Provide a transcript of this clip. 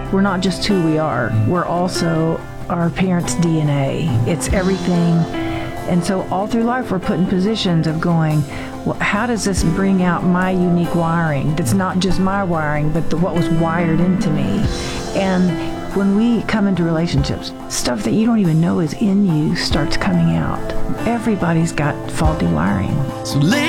we're not just who we are, we're also our parents' DNA. It's everything. And so all through life, we're put in positions of going, well, how does this bring out my unique wiring? That's not just my wiring, but what was wired into me. And when we come into relationships, stuff that you don't even know is in you starts coming out. Everybody's got faulty wiring. So